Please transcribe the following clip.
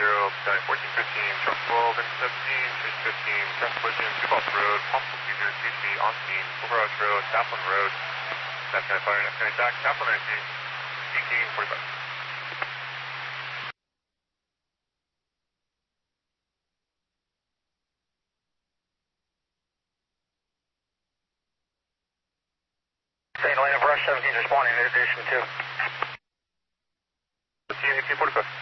battalion 1415, truck 12 and 17, Chase 15, cross collision, Duvall Road, possible seizure, CHP on scene, Silverhouse Road, Taplin Road, National Fire, National Attack, Taplin 19, 1845. St. Helena Brush 17 responding in addition to. TN 1845.